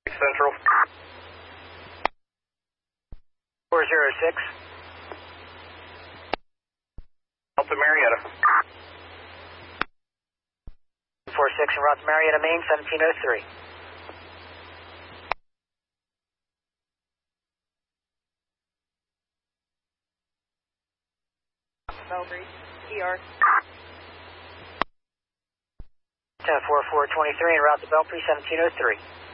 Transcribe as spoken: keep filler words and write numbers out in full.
Central. four zero six. Delta Marietta. four six en route to Marietta, Maine, seventeen oh three. Belgrade, E R. ten four four twenty-three en route to Belpre, seventeen oh three.